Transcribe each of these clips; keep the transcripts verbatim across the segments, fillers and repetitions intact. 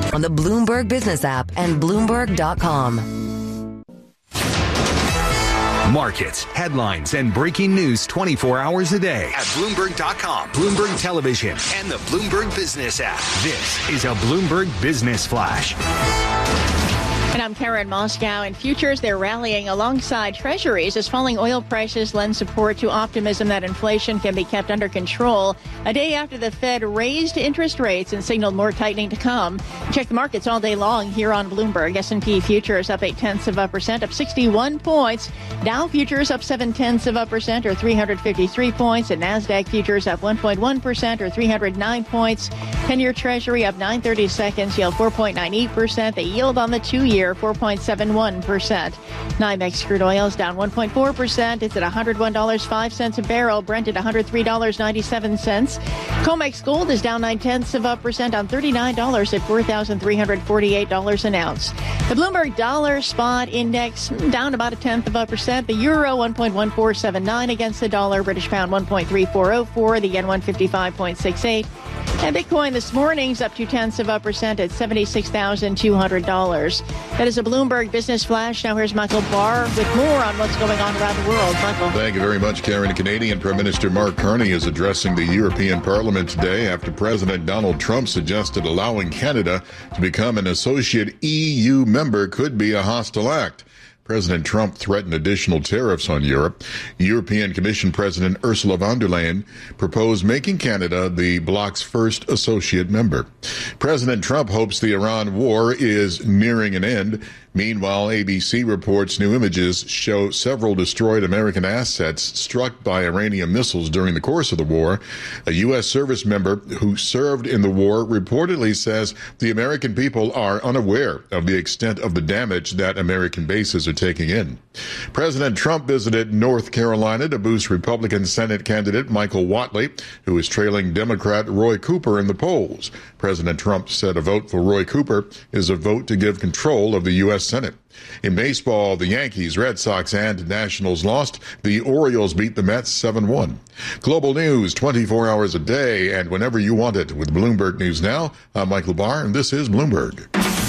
on the Bloomberg Business app and Bloomberg dot com. Markets, headlines, and breaking news twenty-four hours a day at Bloomberg dot com, Bloomberg Television, and the Bloomberg Business app. This is a Bloomberg Business Flash. And I'm Karen Moscow. In futures, they're rallying alongside treasuries as falling oil prices lend support to optimism that inflation can be kept under control. A day after the Fed raised interest rates and signaled more tightening to come. Check the markets all day long here on Bloomberg. S and P futures up eight tenths of a percent, up sixty-one points. Dow futures up seven tenths of a percent, or three hundred fifty-three points. And Nasdaq futures up one point one percent, or three hundred nine points. ten-year Treasury up nine thirty-seconds, yield four point nine eight percent. The yield on the two-year four point seven one percent. NYMEX crude oil is down one point four percent. It's at one hundred one dollars and five cents a barrel. Brent at one hundred three dollars and ninety-seven cents. COMEX gold is down nine tenths of a percent on thirty-nine dollars at four thousand three hundred forty-eight dollars an ounce. The Bloomberg Dollar Spot Index down about a tenth of a percent. The euro one point one four seven nine against the dollar. British pound one point three four oh four. The yen one fifty-five point six eight. And Bitcoin this morning's up two tenths of a percent at seventy-six thousand two hundred dollars. That is a Bloomberg Business Flash. Now here's Michael Barr with more on what's going on around the world. Michael. Thank you very much, Karen. Canadian Prime Minister Mark Carney is addressing the European Parliament today after President Donald Trump suggested allowing Canada to become an associate E U member could be a hostile act. President Trump threatened additional tariffs on Europe. European Commission President Ursula von der Leyen proposed making Canada the bloc's first associate member. President Trump hopes the Iran war is nearing an end. Meanwhile, A B C reports new images show several destroyed American assets struck by Iranian missiles during the course of the war. A U S service member who served in the war reportedly says the American people are unaware of the extent of the damage that American bases are taking in. President Trump visited North Carolina to boost Republican Senate candidate Michael Whatley, who is trailing Democrat Roy Cooper in the polls. President Trump said a vote for Roy Cooper is a vote to give control of the U S Senate. In baseball, the Yankees, Red Sox, and Nationals lost. The Orioles beat the Mets seven one. Global news twenty-four hours a day and whenever you want it with Bloomberg News Now. I'm Michael Barr, and this is Bloomberg.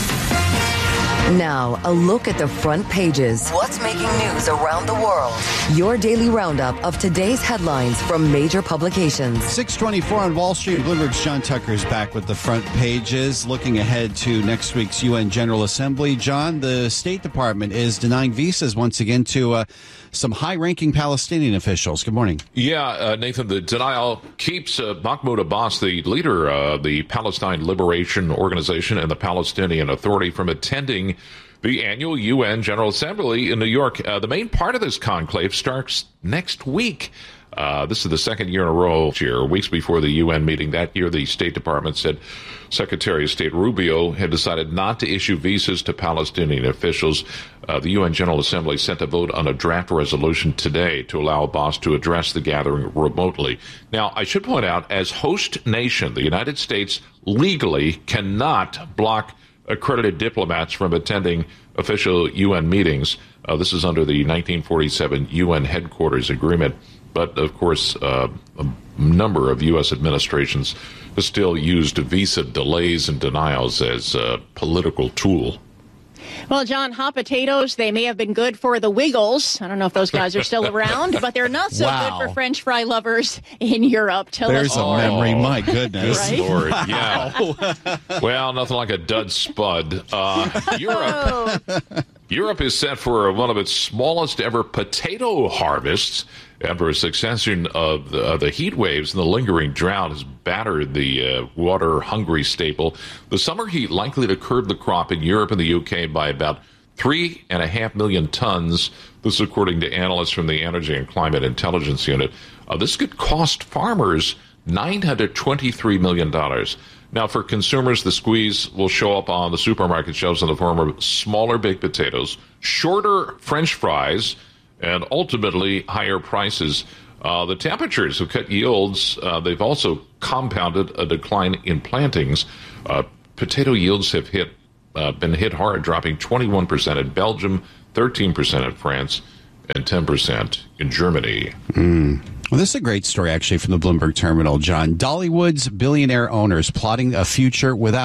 Now, a look at the front pages. What's making news around the world? Your daily roundup of today's headlines from major publications. six twenty-four on Wall Street. Bloomberg's John Tucker is back with the front pages. Looking ahead to next week's U N General Assembly. John, the State Department is denying visas once again to uh, some high-ranking Palestinian officials. Good morning. Yeah, uh, Nathan, the denial keeps uh, Mahmoud Abbas, the leader of the Palestine Liberation Organization and the Palestinian Authority, from attending the annual U N General Assembly in New York. Uh, the main part of this conclave starts next week. Uh, this is the second year in a row. Year, weeks before the U N meeting that year, the State Department said Secretary of State Rubio had decided not to issue visas to Palestinian officials. Uh, the U N General Assembly sent a vote on a draft resolution today to allow Abbas to address the gathering remotely. Now, I should point out, as host nation, the United States legally cannot block accredited diplomats from attending official U N meetings. Uh, this is under the nineteen forty-seven U N Headquarters Agreement. But, of course, uh, a number of U S administrations have still used visa delays and denials as a political tool. Well, John, hot potatoes, they may have been good for the Wiggles. I don't know if those guys are still around, but they're not so Wow. good for French fry lovers in Europe. Tell There's us a more. memory. My goodness. Right? Lord, yeah. Well, nothing like a dud spud. Uh, Europe, Europe is set for one of its smallest ever potato harvests after a succession of the, uh, the heat waves and the lingering drought has battered the uh, water-hungry staple. The summer heat likely to curb the crop in Europe and the U K by about three and a half million tons. This is according to analysts from the Energy and Climate Intelligence Unit. Uh, this could cost farmers nine hundred twenty-three million dollars. Now, for consumers, the squeeze will show up on the supermarket shelves in the form of smaller baked potatoes, shorter French fries, and ultimately higher prices. Uh, the temperatures have cut yields. Uh, they've also compounded a decline in plantings. Uh, potato yields have hit uh, been hit hard, dropping twenty-one percent in Belgium, thirteen percent in France, and ten percent in Germany. Mm. Well, this is a great story, actually, from the Bloomberg Terminal, John. Dollywood's billionaire owners plotting a future without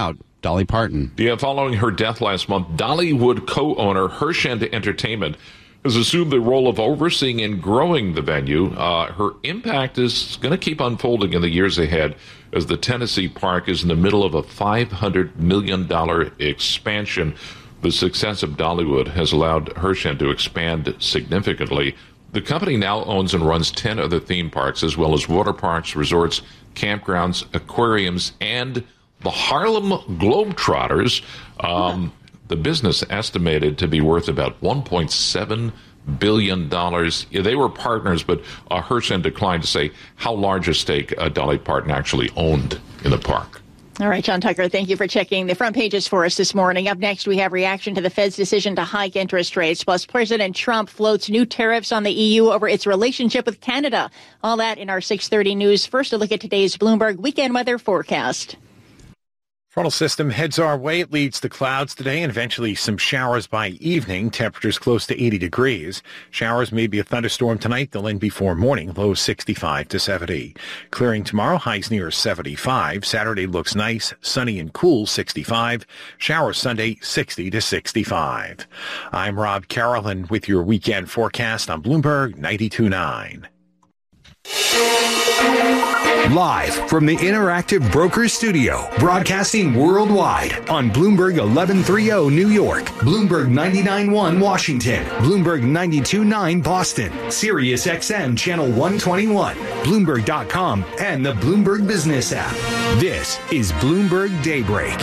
Dolly Parton. Yeah, following her death last month, Dollywood co-owner Herschend Entertainment has assumed the role of overseeing and growing the venue. Uh, her impact is going to keep unfolding in the years ahead as the Tennessee Park is in the middle of a five hundred million dollars expansion. The success of Dollywood has allowed Herschend to expand significantly. The company now owns and runs ten other theme parks, as well as water parks, resorts, campgrounds, aquariums, and the Harlem Globetrotters. Um, the business estimated to be worth about one point seven billion dollars. Yeah, they were partners, but uh, Herschend declined to say how large a stake uh, Dolly Parton actually owned in the park. All right, John Tucker, thank you for checking the front pages for us this morning. Up next, we have reaction to the Fed's decision to hike interest rates, plus President Trump floats new tariffs on the E U over its relationship with Canada. All that in our six thirty news. First, a look at today's Bloomberg weekend weather forecast. Frontal system heads our way. It leads to clouds today and eventually some showers by evening. Temperatures close to eighty degrees. Showers may be a thunderstorm tonight. They'll end before morning. Lows sixty-five to seventy. Clearing tomorrow. Highs near seventy-five. Saturday looks nice, sunny and cool, sixty-five. Showers Sunday, sixty to sixty-five. I'm Rob Carolyn with your weekend forecast on Bloomberg ninety-two point nine. Live from the Interactive Brokers Studio, broadcasting worldwide on Bloomberg eleven thirty New York, Bloomberg ninety-nine point one Washington, Bloomberg ninety-two point nine Boston, Sirius X M Channel one twenty-one, Bloomberg dot com, and the Bloomberg Business app. This is Bloomberg Daybreak.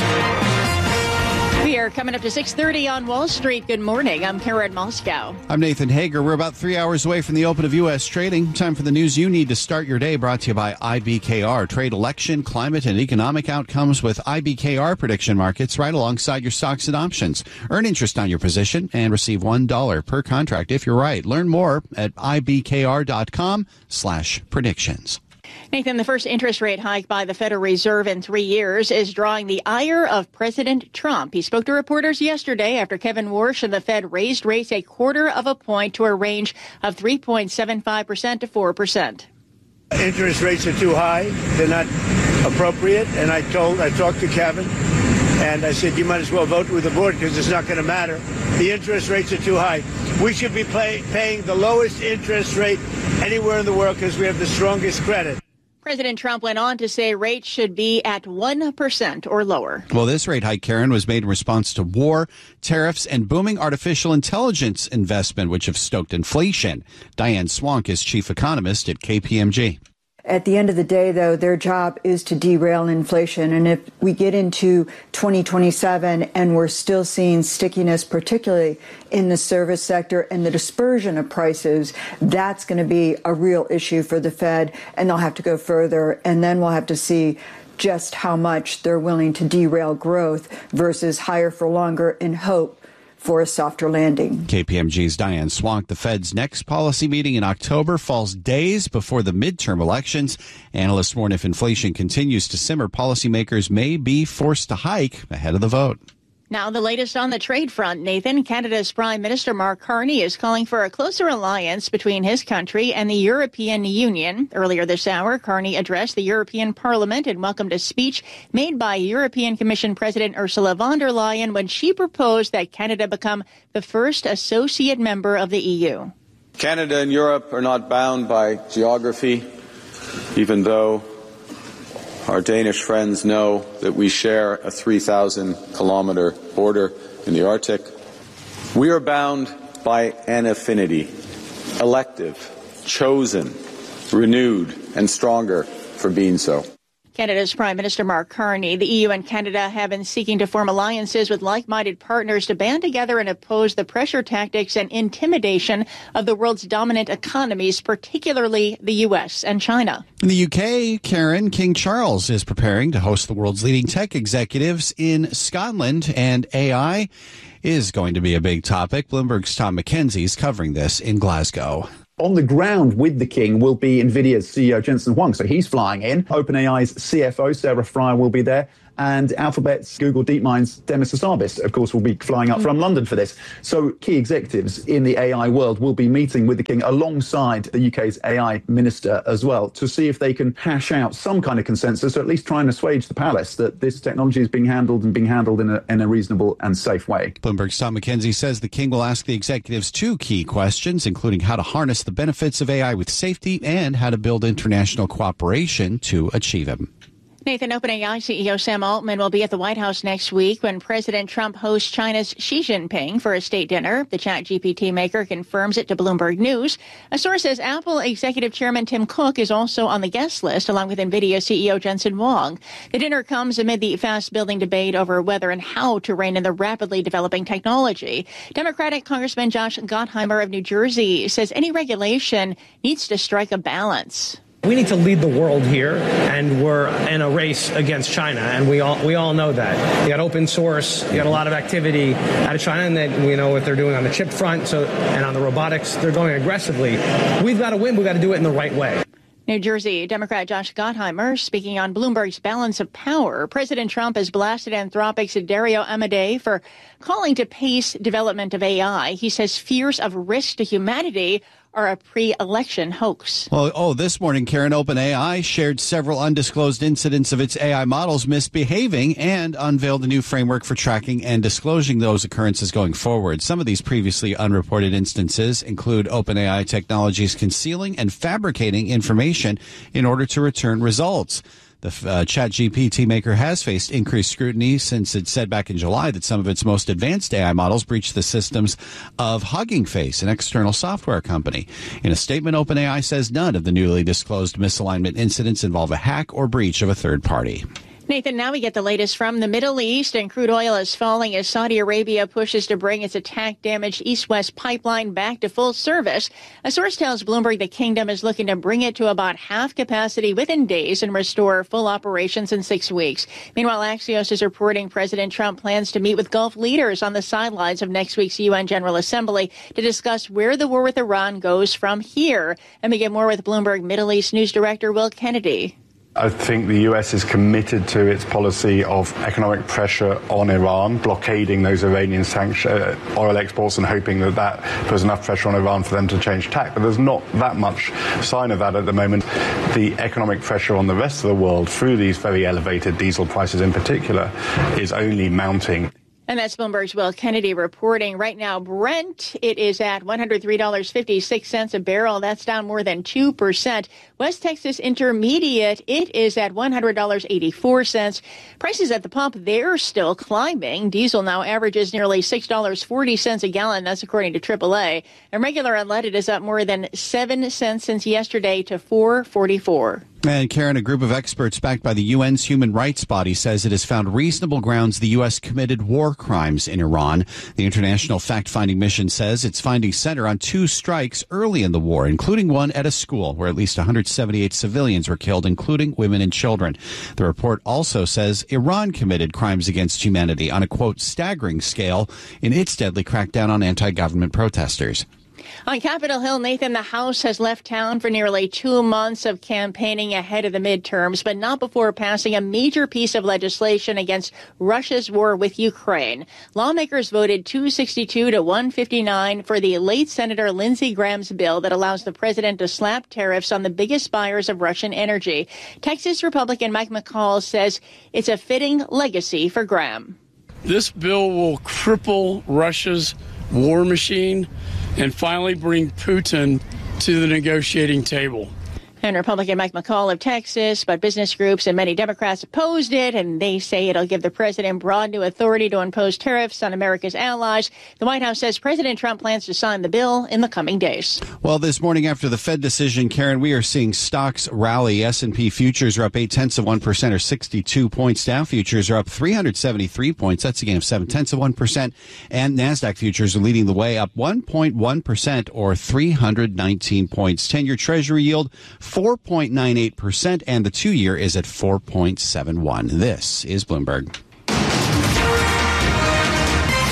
We are coming up to six thirty on Wall Street. Good morning. I'm Karen Moscow. I'm Nathan Hager. We're about three hours away from the open of U S trading. Time for the news you need to start your day, brought to you by I B K R. Trade election, climate, and economic outcomes with I B K R prediction markets right alongside your stocks and options. Earn interest on your position and receive one dollar per contract if you're right. Learn more at ibkr.com slash predictions. Nathan, the first interest rate hike by the Federal Reserve in three years is drawing the ire of President Trump. He spoke to reporters yesterday after Kevin Warsh and the Fed raised rates a quarter of a point to a range of three point seven five percent to four percent. Interest rates are too high. They're not appropriate. And I told, I talked to Kevin, and I said, you might as well vote with the board because it's not going to matter. The interest rates are too high. We should be pay, paying the lowest interest rate anywhere in the world because we have the strongest credit. President Trump went on to say rates should be at one percent or lower. Well, this rate hike, Karen, was made in response to war, tariffs, and booming artificial intelligence investment, which have stoked inflation. Diane Swank is chief economist at K P M G. At the end of the day, though, their job is to derail inflation. And if we get into twenty twenty-seven and we're still seeing stickiness, particularly in the service sector and the dispersion of prices, that's going to be a real issue for the Fed. And they'll have to go further. And then we'll have to see just how much they're willing to derail growth versus higher for longer in hope for a softer landing. K P M G's Diane Swank. The Fed's next policy meeting in October falls days before the midterm elections. Analysts warn if inflation continues to simmer, policymakers may be forced to hike ahead of the vote. Now, the latest on the trade front, Nathan. Canada's Prime Minister Mark Carney is calling for a closer alliance between his country and the European Union. Earlier this hour, Carney addressed the European Parliament and welcomed a speech made by European Commission President Ursula von der Leyen when she proposed that Canada become the first associate member of the E U. Canada and Europe are not bound by geography, even though our Danish friends know that we share a three thousand kilometer border in the Arctic. We are bound by an affinity, elective, chosen, renewed, and stronger for being so. Canada's Prime Minister Mark Carney. The E U and Canada have been seeking to form alliances with like-minded partners to band together and oppose the pressure tactics and intimidation of the world's dominant economies, particularly the U S and China. In the U K, Karen, King Charles is preparing to host the world's leading tech executives in Scotland, and A I is going to be a big topic. Bloomberg's Tom McKenzie is covering this in Glasgow. On the ground with the king will be NVIDIA's C E O, Jensen Huang. So he's flying in. OpenAI's C F O, Sarah Fryer, will be there. And Alphabet's Google DeepMind's Demis Hassabis, of course, will be flying up from London for this. So key executives in the A I world will be meeting with the king alongside the U K's A I minister as well to see if they can hash out some kind of consensus, or at least try and assuage the palace that this technology is being handled and being handled in a, in a reasonable and safe way. Bloomberg's Tom McKenzie says the king will ask the executives two key questions, including how to harness the benefits of A I with safety and how to build international cooperation to achieve them. Nathan, OpenAI C E O Sam Altman will be at the White House next week when President Trump hosts China's Xi Jinping for a state dinner. The ChatGPT maker confirms it to Bloomberg News. A source says Apple Executive Chairman Tim Cook is also on the guest list, along with NVIDIA C E O Jensen Huang. The dinner comes amid the fast-building debate over whether and how to rein in the rapidly developing technology. Democratic Congressman Josh Gottheimer of New Jersey says any regulation needs to strike a balance. We need to lead the world here, and we're in a race against China, and we all we all know that. You got open source, you got a lot of activity out of China, and that we know what they're doing on the chip front, so and on the robotics, they're going aggressively. We've got to win. We've got to do it in the right way. New Jersey Democrat Josh Gottheimer speaking on Bloomberg's Balance of Power. President Trump has blasted Anthropic's Dario Amodei for calling to pace development of A I. He says fears of risk to humanity are a pre-election hoax. Well, oh, this morning, Karen, OpenAI shared several undisclosed incidents of its A I models misbehaving and unveiled a new framework for tracking and disclosing those occurrences going forward. Some of these previously unreported instances include OpenAI technologies concealing and fabricating information in order to return results. The uh, ChatGPT maker has faced increased scrutiny since it said back in July that some of its most advanced A I models breached the systems of Hugging Face, an external software company. In a statement, OpenAI says none of the newly disclosed misalignment incidents involve a hack or breach of a third party. Nathan, now we get the latest from the Middle East, and crude oil is falling as Saudi Arabia pushes to bring its attack-damaged East-West pipeline back to full service. A source tells Bloomberg the kingdom is looking to bring it to about half capacity within days and restore full operations in six weeks. Meanwhile, Axios is reporting President Trump plans to meet with Gulf leaders on the sidelines of next week's U N General Assembly to discuss where the war with Iran goes from here. And we get more with Bloomberg Middle East News Director Will Kennedy. I think the U S is committed to its policy of economic pressure on Iran, blockading those Iranian sanction, uh, oil exports and hoping that that puts enough pressure on Iran for them to change tack. But there's not that much sign of that at the moment. The economic pressure on the rest of the world through these very elevated diesel prices in particular is only mounting. And that's Bloomberg's Will Kennedy reporting. Right now, Brent, it is at one hundred three dollars and fifty-six cents a barrel. That's down more than two percent. West Texas Intermediate, it is at one hundred dollars and eighty-four cents. Prices at the pump, they're still climbing. Diesel now averages nearly six dollars and forty cents a gallon. That's according to triple A. And regular unleaded is up more than seven cents since yesterday to four forty-four. And Karen, a group of experts backed by the U N's human rights body says it has found reasonable grounds the U S committed war crimes in Iran. The international fact-finding mission says its findings center on two strikes early in the war, including one at a school where at least one hundred seventy-eight civilians were killed, including women and children. The report also says Iran committed crimes against humanity on a, quote, staggering scale in its deadly crackdown on anti-government protesters. On Capitol Hill, Nathan, the House has left town for nearly two months of campaigning ahead of the midterms, but not before passing a major piece of legislation against Russia's war with Ukraine. Lawmakers voted two sixty-two to one fifty-nine for the late Senator Lindsey Graham's bill that allows the president to slap tariffs on the biggest buyers of Russian energy. Texas Republican Mike McCall says it's a fitting legacy for Graham. This bill will cripple Russia's war machine and finally bring Putin to the negotiating table. And Republican Mike McCall of Texas, but business groups and many Democrats opposed it, and they say it'll give the president broad new authority to impose tariffs on America's allies. The White House says President Trump plans to sign the bill in the coming days. Well, this morning after the Fed decision, Karen, we are seeing stocks rally. S and P futures are up eight tenths of one percent, or sixty-two points. Dow futures are up three hundred seventy-three points. That's a gain of seven tenths of one percent. And NASDAQ futures are leading the way, up one point one percent, or three hundred nineteen points. ten-year Treasury yield four point nine eight percent, and the two-year is at four point seven one. This is Bloomberg.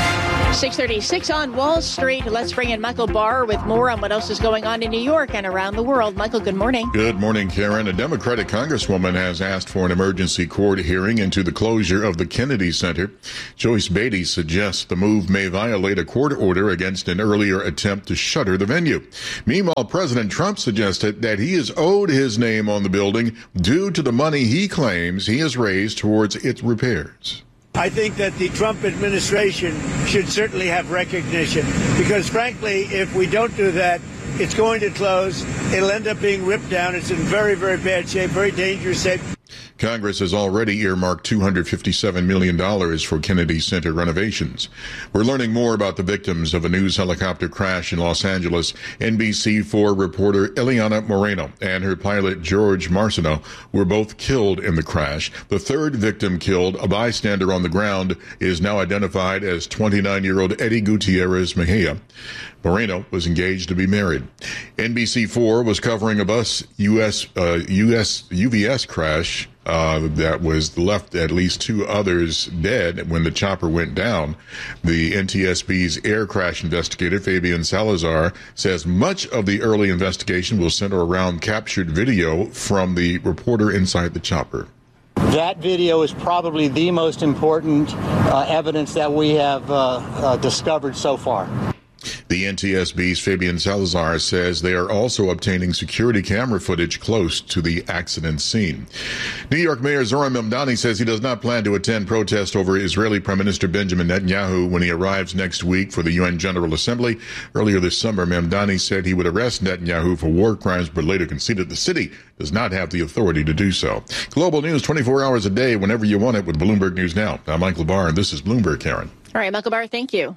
six thirty-six on Wall Street. Let's bring in Michael Barr with more on what else is going on in New York and around the world. Michael, good morning. Good morning, Karen. A Democratic congresswoman has asked for an emergency court hearing into the closure of the Kennedy Center. Joyce Beatty suggests the move may violate a court order against an earlier attempt to shutter the venue. Meanwhile, President Trump suggested that he is owed his name on the building due to the money he claims he has raised towards its repairs. I think that the Trump administration should certainly have recognition because, frankly, if we don't do that, it's going to close. It'll end up being ripped down. It's in very, very bad shape, very dangerous shape. Congress has already earmarked two hundred fifty-seven million dollars for Kennedy Center renovations. We're learning more about the victims of a news helicopter crash in Los Angeles. N B C four reporter Eliana Moreno and her pilot George Marciano were both killed in the crash. The third victim killed, a bystander on the ground, is now identified as twenty-nine-year-old Eddie Gutierrez Mejia. Moreno was engaged to be married. N B C four was covering a bus U S uh, U S U V S crash uh, that was left at least two others dead when the chopper went down. The N T S B's air crash investigator, Fabian Salazar, says much of the early investigation will center around captured video from the reporter inside the chopper. That video is probably the most important uh, evidence that we have uh, uh, discovered so far. The N T S B's Fabian Salazar says they are also obtaining security camera footage close to the accident scene. New York Mayor Zoran Mamdani says he does not plan to attend protest over Israeli Prime Minister Benjamin Netanyahu when he arrives next week for the U N General Assembly. Earlier this summer, Mamdani said he would arrest Netanyahu for war crimes, but later conceded the city does not have the authority to do so. Global news twenty-four hours a day, whenever you want it, with Bloomberg News Now. I'm Michael Barr, and this is Bloomberg, Karen. All right, Michael Barr, thank you.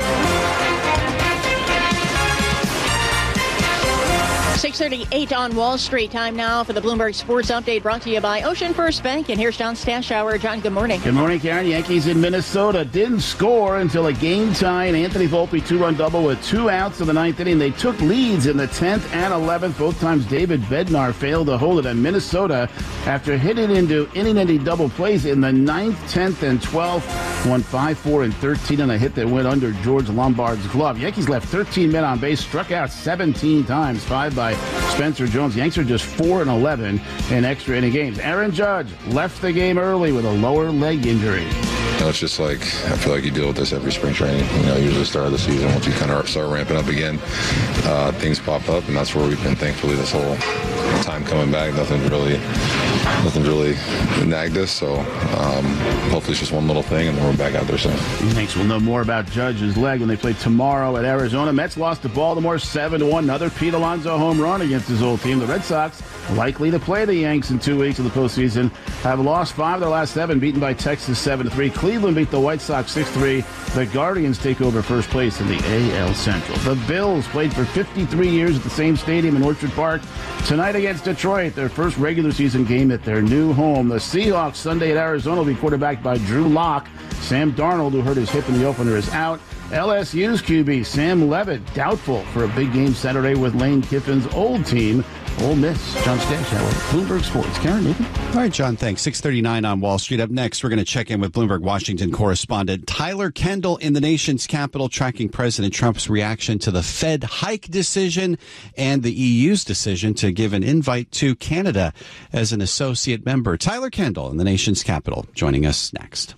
six thirty-eight on Wall Street. Time now for the Bloomberg Sports Update, brought to you by Ocean First Bank. And here's John Stashower. John, good morning. Good morning, Karen. Yankees in Minnesota didn't score until a game tie, and Anthony Volpe two-run double with two outs in the ninth inning. They took leads in the tenth and eleventh. Both times David Bednar failed to hold it, and Minnesota, after hitting into inning-ending double plays in the ninth, tenth, and twelfth, won five, four, and thirteen on a hit that went under George Lombard's glove. Yankees left thirteen men on base, struck out seventeen times, five by Spencer Jones. Yanks are just four and eleven in extra inning games. Aaron Judge left the game early with a lower leg injury. You know, it's just like, I feel like you deal with this every spring training. You know, usually the start of the season, once you kind of start ramping up again, uh, things pop up, and that's where we've been, thankfully, this whole time coming back. Nothing really, nothing really nagged us, so um, hopefully it's just one little thing, and then we're back out there soon. Yanks will know more about Judge's leg when they play tomorrow at Arizona. Mets lost to Baltimore seven to one. Another Pete Alonso home run against his old team. The Red Sox, likely to play the Yanks in two weeks of the postseason, have lost five of their last seven, beaten by Texas seven to three. Cleveland beat the White Sox six three. The Guardians take over first place in the A L Central. The Bills played for fifty-three years at the same stadium in Orchard Park. Tonight against Detroit, their first regular season game at their new home. The Seahawks Sunday at Arizona will be quarterbacked by Drew Lock. Sam Darnold, who hurt his hip in the opener, is out. L S U's Q B Sam Levitt doubtful for a big game Saturday with Lane Kiffin's old team, Ole Miss. John Stashower, Bloomberg Sports. Karen, Nathan? All right, John, thanks. six thirty-nine on Wall Street. Up next, we're going to check in with Bloomberg Washington correspondent Tyler Kendall in the nation's capital, tracking President Trump's reaction to the Fed hike decision and the E U's decision to give an invite to Canada as an associate member. Tyler Kendall in the nation's capital, joining us next.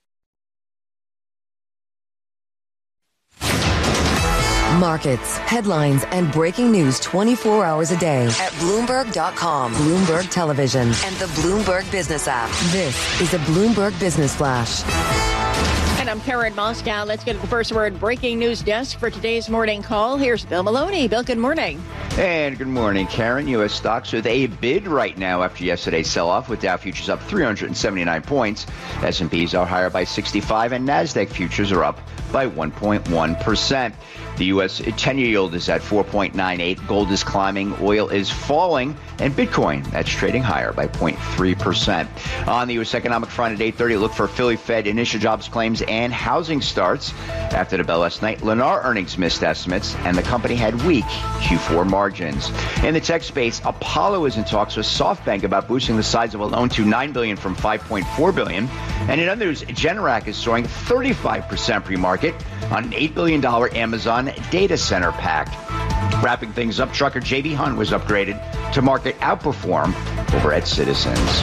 Markets, headlines, and breaking news twenty-four hours a day at Bloomberg dot com, Bloomberg Television, and the Bloomberg Business app. This is a Bloomberg Business Flash. And I'm Karen Moscow. Let's get to the first word breaking news desk for today's morning call. Here's Bill Maloney. Bill, good morning. And good morning, Karen. U S stocks with a bid right now after yesterday's sell-off, with Dow futures up three hundred seventy-nine points. S and P's are higher by sixty-five, and NASDAQ futures are up by one point one percent. The U S ten-year yield is at four point nine eight. Gold is climbing. Oil is falling. And Bitcoin, that's trading higher by zero point three percent. On the U S economic front at eight thirty, look for Philly Fed initial jobs claims and housing starts. After the bell last night, Lennar earnings missed estimates, and the company had weak Q four margins. margins. In the tech space, Apollo is in talks with SoftBank about boosting the size of a loan to nine billion dollars from five point four billion dollars. And in other news, Generac is soaring thirty-five percent pre-market on an eight billion dollars Amazon data center pact. Wrapping things up, trucker J B. Hunt was upgraded to market outperform over at Citizens.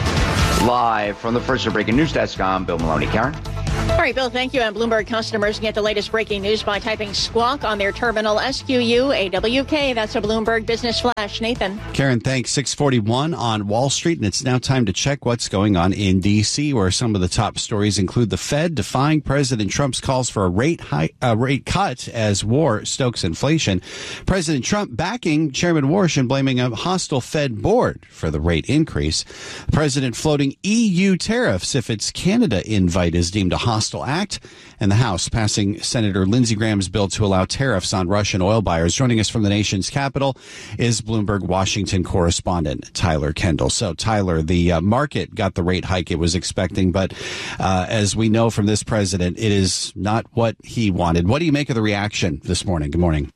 Live from the First Breaking News Desk, I'm Bill Maloney. Karen? All right, Bill, thank you. And Bloomberg customers can get the latest breaking news by typing squawk on their terminal, S Q U A W K. That's a Bloomberg Business Flash. Nathan. Karen, thanks. six forty-one on Wall Street, and it's now time to check what's going on in D C, where some of the top stories include the Fed defying President Trump's calls for a rate high, uh, rate cut as war stokes inflation. President Trump backing Chairman Warsh and blaming a hostile Fed board for the rate increase. The president floating E U tariffs if its Canada invite is deemed a hostile act, and the House passing Senator Lindsey Graham's bill to allow tariffs on Russian oil buyers. Joining us from the nation's capital is Bloomberg Washington correspondent Tyler Kendall. So, Tyler, the uh, market got the rate hike it was expecting, but uh, as we know from this president, it is not what he wanted. What do you make of the reaction this morning? Good morning.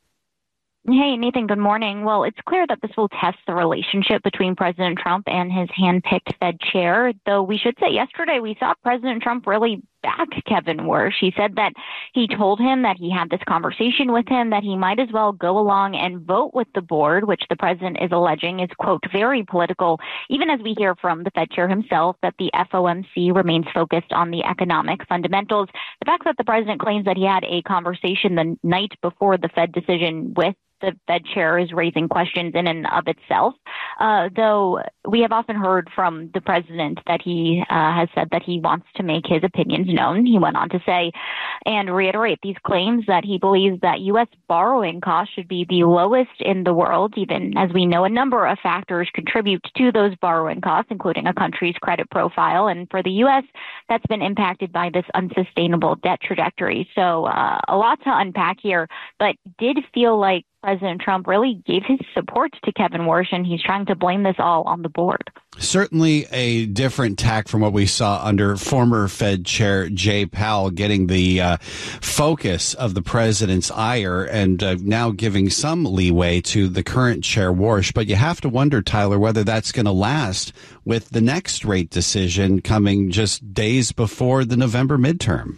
Hey, Nathan, good morning. Well, it's clear that this will test the relationship between President Trump and his hand-picked Fed chair, though we should say yesterday we saw President Trump really back Kevin Warsh. He said that he told him that he had this conversation with him, that he might as well go along and vote with the board, which the president is alleging is, quote, very political, even as we hear from the Fed chair himself that the F O M C remains focused on the economic fundamentals. The fact that the president claims that he had a conversation the night before the Fed decision with the Fed chair is raising questions in and of itself, uh, though we have often heard from the president that he uh, has said that he wants to make his opinions known. He went on to say and reiterate these claims that he believes that U S borrowing costs should be the lowest in the world, even as we know a number of factors contribute to those borrowing costs, including a country's credit profile. And for the U S, that's been impacted by this unsustainable debt trajectory. So uh, a lot to unpack here, but did feel like President Trump really gave his support to Kevin Warsh, and he's trying to blame this all on the board. Certainly a different tack from what we saw under former Fed Chair Jay Powell, getting the uh, focus of the president's ire and uh, now giving some leeway to the current Chair Warsh. But you have to wonder, Tyler, whether that's going to last with the next rate decision coming just days before the November midterm.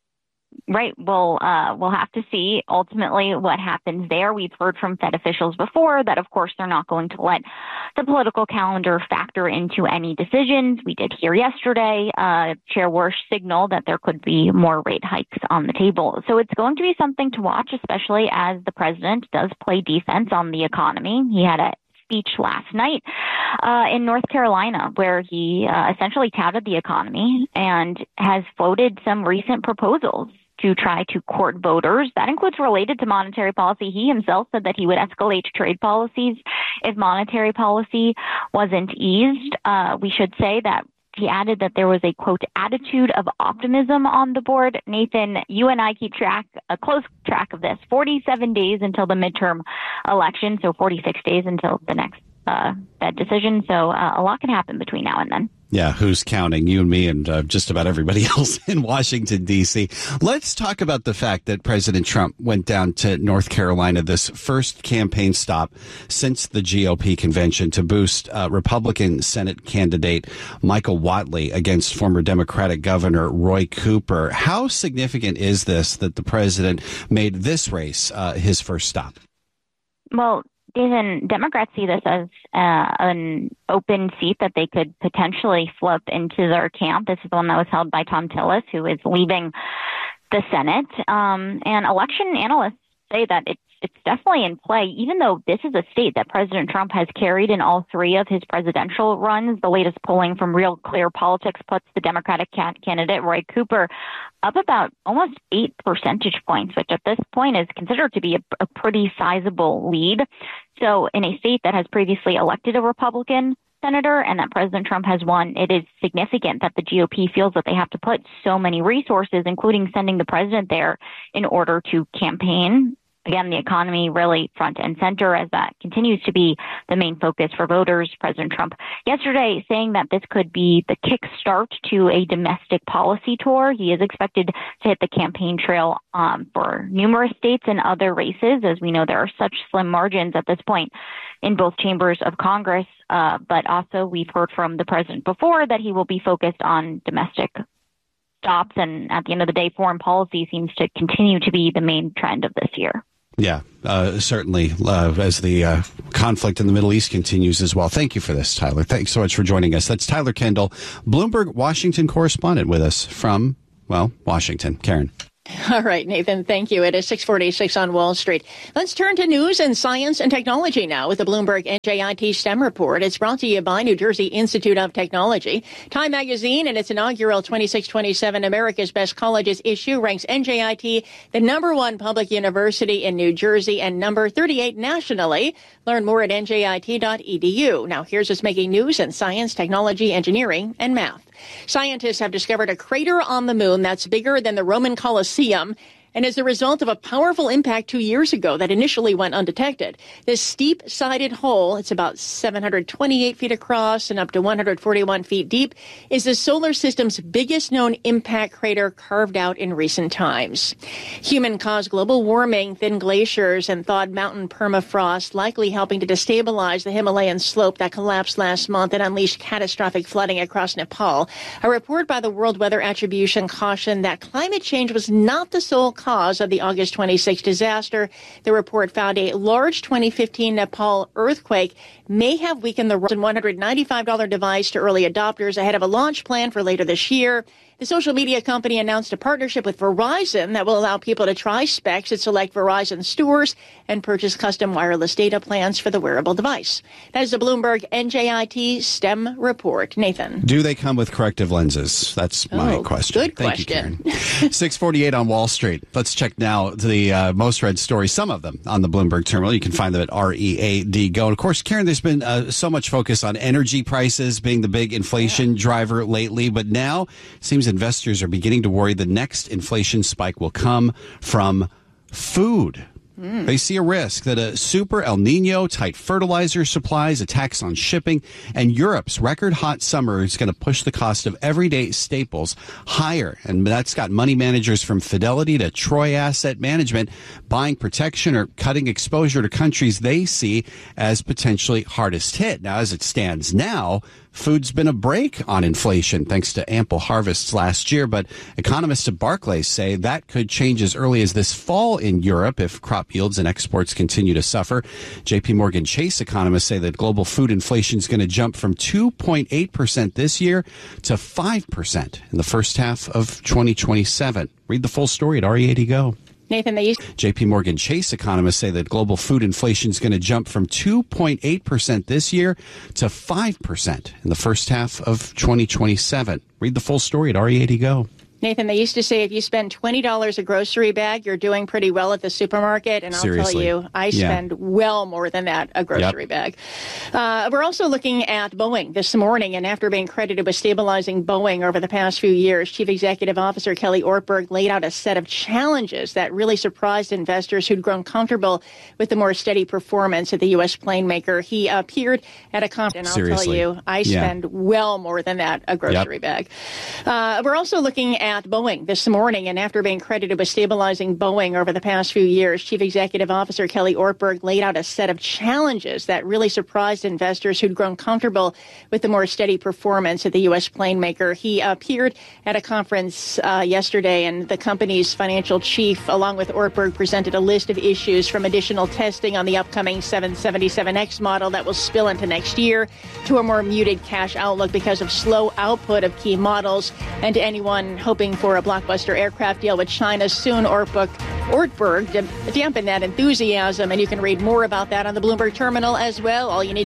Right. Well, uh, we'll have to see ultimately what happens there. We've heard from Fed officials before that, of course, they're not going to let the political calendar factor into any decisions. We did hear yesterday, uh, Chair Warsh signal that there could be more rate hikes on the table. So it's going to be something to watch, especially as the president does play defense on the economy. He had a speech last night uh, in North Carolina where he uh, essentially touted the economy and has floated some recent proposals to try to court voters. That includes related to monetary policy. He himself said that he would escalate trade policies if monetary policy wasn't eased. Uh, we should say that he added that there was a, quote, attitude of optimism on the board. Nathan, you and I keep track, a close track of this. forty-seven days until the midterm election, so forty-six days until the next uh, Fed decision. So uh, a lot can happen between now and then. Yeah, who's counting? You and me and uh, just about everybody else in Washington, D C. Let's talk about the fact that President Trump went down to North Carolina, this first campaign stop since the G O P convention, to boost uh, Republican Senate candidate Michael Whatley against former Democratic Governor Roy Cooper. How significant is this that the president made this race uh, his first stop? Well, Jason, Democrats see this as uh, an open seat that they could potentially flip into their camp. This is the one that was held by Tom Tillis, who is leaving the Senate. Um, and election analysts say that it's it's definitely in play, even though this is a state that President Trump has carried in all three of his presidential runs. The latest polling from Real Clear Politics puts the Democratic candidate, Roy Cooper, up about almost eight percentage points, which at this point is considered to be a, a pretty sizable lead. So in a state that has previously elected a Republican senator and that President Trump has won, it is significant that the G O P feels that they have to put so many resources, including sending the president there, in order to campaign again, the economy really front and center as that continues to be the main focus for voters. President Trump yesterday saying that this could be the kickstart to a domestic policy tour. He is expected to hit the campaign trail um, for numerous states and other races. As we know, there are such slim margins at this point in both chambers of Congress. Uh, but also we've heard from the president before that he will be focused on domestic stops. And at the end of the day, foreign policy seems to continue to be the main trend of this year. Yeah, uh, certainly, uh, as the uh, conflict in the Middle East continues as well. Thank you for this, Tyler. Thanks so much for joining us. That's Tyler Kendall, Bloomberg Washington correspondent with us from, well, Washington. Karen. All right, Nathan, thank you. It is six forty-six on Wall Street. Let's turn to news and science and technology now with the Bloomberg N J I T STEM report. It's brought to you by New Jersey Institute of Technology. Time Magazine and its inaugural twenty-six twenty-seven America's Best Colleges issue ranks N J I T the number one public university in New Jersey and number thirty-eight nationally. Learn more at N J I T dot E D U. Now, here's what's making news in science, technology, engineering, and math. Scientists have discovered a crater on the moon that's bigger than the Roman Colosseum and is the result of a powerful impact two years ago that initially went undetected. This steep-sided hole, it's about seven hundred twenty-eight feet across and up to one hundred forty-one feet deep, is the solar system's biggest known impact crater carved out in recent times. Human-caused global warming, thin glaciers, and thawed mountain permafrost likely helping to destabilize the Himalayan slope that collapsed last month and unleashed catastrophic flooding across Nepal. A report by the World Weather Attribution cautioned that climate change was not the sole cause of the August twenty-sixth disaster. The report found a large twenty fifteen Nepal earthquake may have weakened the one hundred ninety-five dollars device to early adopters ahead of a launch plan for later this year. The social media company announced a partnership with Verizon that will allow people to try specs at select Verizon stores and purchase custom wireless data plans for the wearable device. That is the Bloomberg N J I T STEM report. Nathan. Do they come with corrective lenses? That's my oh, question. Good Thank question. you, Karen. six forty-eight on Wall Street. Let's check now the uh, most read stories, some of them on the Bloomberg terminal. You can find them at R E A D Go. And of course, Karen, there's been uh, so much focus on energy prices being the big inflation yeah. driver lately, but now it seems investors are beginning to worry the next inflation spike will come from food. Mm. They see a risk that a super El Nino, tight fertilizer supplies, attacks on shipping, and Europe's record hot summer is going to push the cost of everyday staples higher. And that's got money managers from Fidelity to Troy Asset Management buying protection or cutting exposure to countries they see as potentially hardest hit. Now, as it stands now, food's been a brake on inflation thanks to ample harvests last year, but economists at Barclays say that could change as early as this fall in Europe if crop yields and exports continue to suffer. J P Morgan Chase economists say that global food inflation is going to jump from two point eight percent this year to five percent in the first half of twenty twenty-seven. Read the full story at R E A D Go. Nathan, they used J P Morgan Chase economists say that global food inflation is going to jump from two point eight percent this year to five percent in the first half of twenty twenty-seven. Read the full story at R E A D Go. Nathan, they used to say if you spend twenty dollars a grocery bag, you're doing pretty well at the supermarket. And I'll Seriously. tell you, I spend yeah. well more than that a grocery yep. bag. Uh, we're also looking at Boeing this morning. And after being credited with stabilizing Boeing over the past few years, Chief Executive Officer Kelly Ortberg laid out a set of challenges that really surprised investors who'd grown comfortable with the more steady performance at the U S plane maker. He appeared at a conference, and I'll Seriously. tell you, I yeah. spend well more than that a grocery yep. bag. Uh, we're also looking at At Boeing this morning, and after being credited with stabilizing Boeing over the past few years, Chief Executive Officer Kelly Ortberg laid out a set of challenges that really surprised investors who'd grown comfortable with the more steady performance at the U S plane maker. He appeared at a conference uh, yesterday, and the company's financial chief, along with Ortberg, presented a list of issues from additional testing on the upcoming seven seventy-seven X model that will spill into next year to a more muted cash outlook because of slow output of key models, and to anyone hoping for a blockbuster aircraft deal with China soon. Ortberg, Ortberg dampen that enthusiasm, and you can read more about that on the Bloomberg terminal as well. All you need